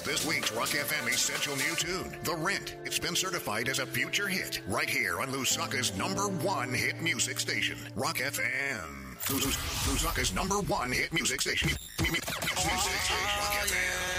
this week's Rock FM Essential New Tune, The Rent. It's been certified as a future hit right here on Lusaka's #1 hit music station, Rock FM. Lusaka's #1 hit music station. Rock FM.